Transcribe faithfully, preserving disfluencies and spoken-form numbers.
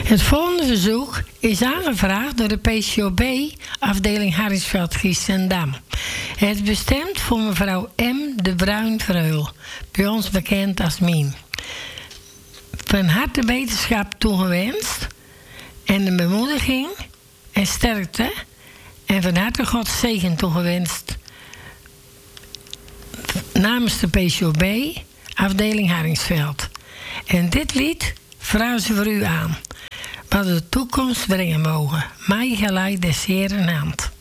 Het volgende verzoek is aangevraagd door de P C O B-afdeling Harrisveld-Giessendam. Het is bestemd voor mevrouw M. de Bruin-Verheul, bij ons bekend als Mien. Van harte beterschap toegewenst en een bemoediging en sterkte en van harte Gods zegen toegewenst. Namens de P C O B-afdeling Harrisveld. En dit lied vragen ze voor u aan. Wat de toekomst brengen mogen. Mij gelijk des Heeren hand.